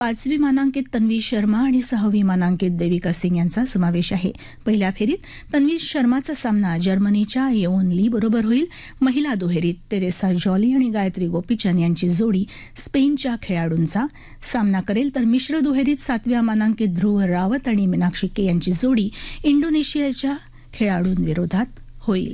5वी मानांकित तन्वी शर्मा आणि 6वी मानांकित देविका सिंग यांचा समावेश आहे. पहिल्या फेरीत तन्वी शर्माचा सामना जर्मनीच्या येओन ली बरोबर होईल. महिला दुहेरीत टेरेसा जॉली आणि गायत्री गोपीचंद यांची जोडी स्पेनच्या खेळाडूंचा सामना करेल, तर मिश्र दुहेरीत 7व्या मानांकित ध्रुव रावत आणि मीनाक्षी के यांची जोडी इंडोनेशियाच्या खेळाडूंविरोधात होईल.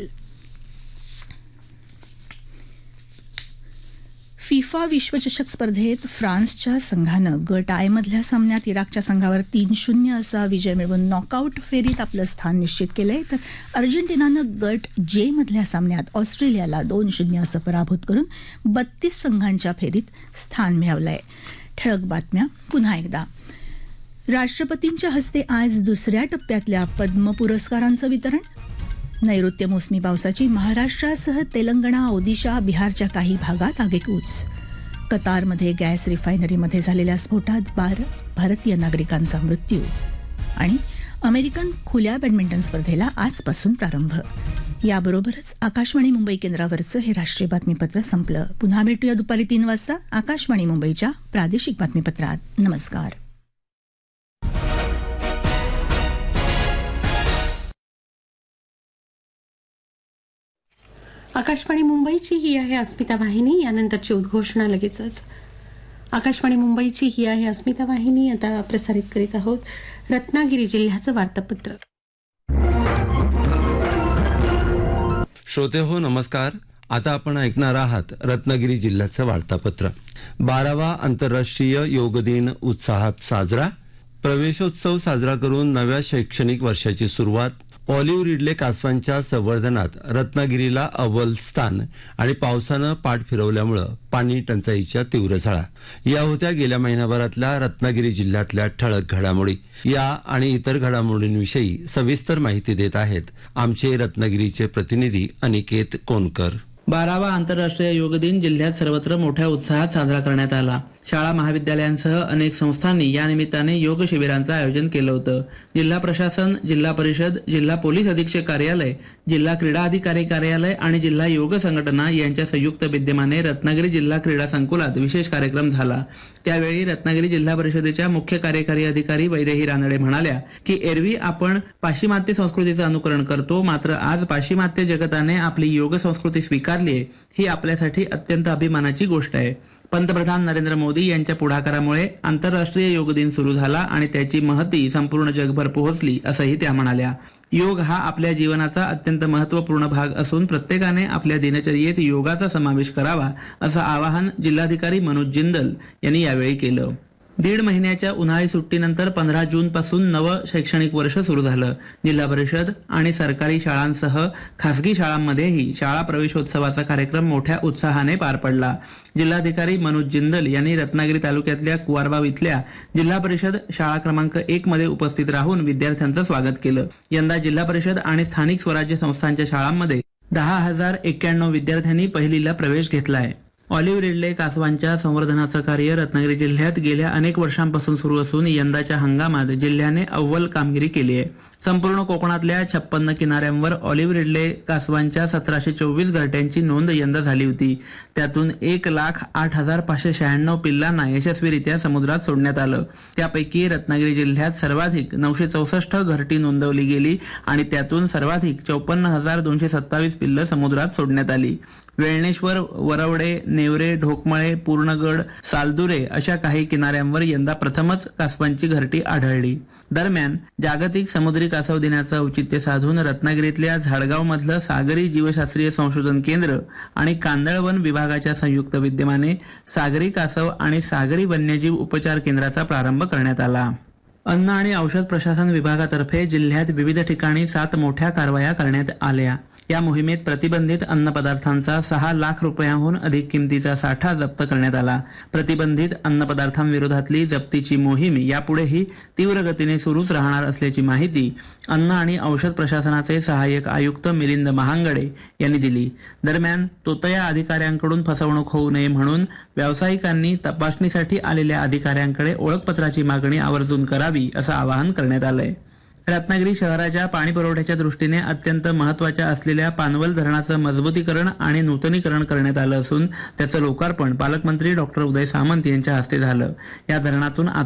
फिफा विश्वचषक स्पर्धेत फ्रान्सच्या संघानं गट आय मधल्या सामन्यात इराकच्या संघावर 3-0 असा विजय मिळवून नॉकआउट फेरीत आपलं स्थान निश्चित केलंय, तर अर्जेंटिनानं गट जे मधल्या सामन्यात ऑस्ट्रेलियाला 2-0 असं पराभूत करून 32 संघांच्या फेरीत स्थान मिळवलंय. ठळक बातम्या पुन्हा एकदा. राष्ट्रपतींच्या हस्ते आज दुसऱ्या टप्प्यातल्या पद्म पुरस्कारांचं वितरण. नैऋत्य मोसमी पावसाची महाराष्ट्रासह तेलंगणा, ओदिशा, बिहारच्या काही भागात आगेकूच. कतारमध्ये गॅस रिफायनरीमध्ये झालेल्या स्फोटात 12 भारतीय नागरिकांचा मृत्यू. आणि अमेरिकन खुल्या बॅडमिंटन स्पर्धेला आजपासून प्रारंभ. याबरोबरच आकाशवाणी मुंबई केंद्रावरचं हे राष्ट्रीय बातमीपत्र संपलं. पुन्हा भेटूया दुपारी 3 वाजता आकाशवाणी मुंबईच्या प्रादेशिक बातमीपत्रात. नमस्कार. आकाशवाणी मुंबईची ही आहे अस्मिता वाहिनी. यानंतरची उद्घोषणा लगेचच. आकाशवाणी मुंबईची ही आहे अस्मिता वाहिनी. आता प्रसारित करीत आहोत रत्नागिरी जिल्ह्याचं वार्तापत्र. श्रोते हो, नमस्कार. आता आपण ऐकणार आहात रत्नागिरी जिल्ह्याचं वार्तापत्र. 12वा आंतरराष्ट्रीय योग दिन उत्साहात साजरा. प्रवेशोत्सव साजरा करून नव्या शैक्षणिक वर्षाची सुरुवात. ऑलिव्ह रिडले कासवांच्या संवर्धनात रत्नागिरीला अव्वल स्थान आणि पावसानं पाठ फिरवल्यामुळं पाणी टंचाईच्या तीव्र झळा. या होत्या गेल्या महिनाभरातल्या रत्नागिरी जिल्ह्यातल्या ठळक घडामोडी. या आणि इतर घडामोडींविषयी सविस्तर माहिती देत आहेत आमचे रत्नागिरीचे प्रतिनिधी अनिकेत कोनकर. 12वा आंतरराष्ट्रीय योग दिन जिल्ह्यात सर्वत्र मोठ्या उत्साहात साजरा करण्यात आला. शाळा महाविद्यालयांसह अनेक संस्थांनी या निमित्ताने योग शिबिरांचं आयोजन केलं होतं. जिल्हा प्रशासन, जिल्हा परिषद, जिल्हा पोलीस अधीक्षक कार्यालय, जिल्हा क्रीडा अधिकारी कार्यालय आणि जिल्हा योग संघटना यांच्या संयुक्त विद्यमाने रत्नागिरी जिल्हा क्रीडा संकुलात विशेष कार्यक्रम झाला. त्यावेळी रत्नागिरी जिल्हा परिषदेच्या मुख्य कार्यकारी अधिकारी वैदेही रानडे म्हणाल्या की एरवी आपण पाश्चिमात्य संस्कृतीचं अनुकरण करतो, मात्र आज पाश्चिमात्य जगताने आपली योग संस्कृती स्वीकारली ही आपल्यासाठी अत्यंत अभिमानाची गोष्ट आहे. पंतप्रधान नरेंद्र मोदी यांच्या पुढाकारामुळे आंतरराष्ट्रीय योग दिन सुरू झाला आणि त्याची महती संपूर्ण जगभर पोहोचली असंही त्या म्हणाल्या. योग हा आपल्या जीवनाचा अत्यंत महत्त्वपूर्ण भाग असून प्रत्येकाने आपल्या दिनचर्येत योगाचा समावेश करावा असं आवाहन जिल्हाधिकारी मनोज जिंदल यांनी यावेळी केलं. 1.5 महिन्याच्या उन्हाळी सुट्टीनंतर 15 जून पासून नवं शैक्षणिक वर्ष सुरू झालं. जिल्हा परिषद आणि सरकारी शाळांसह खासगी शाळांमध्येही शाळा प्रवेशोत्सवाचा कार्यक्रम मोठ्या उत्साहाने पार पडला. जिल्हाधिकारी मनोज जिंदल यांनी रत्नागिरी तालुक्यातल्या कुवारबाव इथल्या जिल्हा परिषद शाळा क्रमांक 1 मध्ये उपस्थित राहून विद्यार्थ्यांचं स्वागत केलं. यंदा जिल्हा परिषद आणि स्थानिक स्वराज्य संस्थांच्या शाळांमध्ये 10,091 विद्यार्थ्यांनी पहिलीला प्रवेश घेतलाय. ऑलिव्ह रिडले कासवांच्या संवर्धनाचं कार्य रत्नागिरी जिल्ह्यात गेल्या अनेक वर्षांपासून सुरू असून यंदाच्या हंगामात जिल्ह्याने अव्वल कामगिरी केली आहे. संपूर्ण कोकणातल्या 56 किनाऱ्यांवर ऑलिव्ह रिडले कासवांच्या 1724 घरट्यांची नोंद यंदा झाली होती. त्यातून 1,08,596 पिल्लांना यशस्वीरित्या समुद्रात सोडण्यात आलं. त्यापैकी रत्नागिरी जिल्ह्यात सर्वाधिक 964 घरटी नोंदवली गेली आणि त्यातून सर्वाधिक 54,227 पिल्लं समुद्रात सोडण्यात आली. वेळणेश्वर, वरवडे, नेवरे, ढोकमळे, पूर्णगड, सालदुरे अशा काही किनाऱ्यांवर यंदा प्रथमच कासवांची घरटी आढळली. दरम्यान जागतिक समुद्री कासव दिनाचं औचित्य साधून रत्नागिरीतल्या झाडगाव मधलं सागरी जीवशास्त्रीय संशोधन केंद्र आणि कांदळवन विभागाच्या संयुक्त विद्यमाने सागरी कासव आणि सागरी वन्यजीव उपचार केंद्राचा प्रारंभ करण्यात आला. अन्न आणि औषध प्रशासन विभागातर्फे जिल्ह्यात विविध ठिकाणी 7 मोठ्या कारवाया करण्यात आल्या. या मोहिमेत प्रतिबंधित अन्न पदार्थांचा 6 लाख रुपयांहून अधिक किमतीचा साठा जप्त करण्यात आला. प्रतिबंधित अन्न पदार्थांविरोधातली जप्तीची मोहीम यापुढेही तीव्र गतीने सुरूच राहणार असल्याची माहिती अन्न आणि औषध प्रशासनाचे सहाय्यक आयुक्त मिलिंद महांगडे यांनी दिली. दरम्यान तोतया अधिकाऱ्यांकडून फसवणूक होऊ नये म्हणून व्यावसायिकांनी तपासणीसाठी आलेल्या अधिकाऱ्यांकडे ओळखपत्राची मागणी आवर्जून करावी असं आवाहन करण्यात आलंय. रत्नागिरी शहराच्या पाणी पुरवठ्याच्या दृष्टीने अत्यंत महत्वाच्या असलेल्या पानवल धरणाचं मजबूतीकरण आणि नूतनीकरण करण्यात आलं असून त्याचं लोकार्पण पालकमंत्री डॉक्टर उदय सामंत यांच्या हस्ते झालं. या धरणातून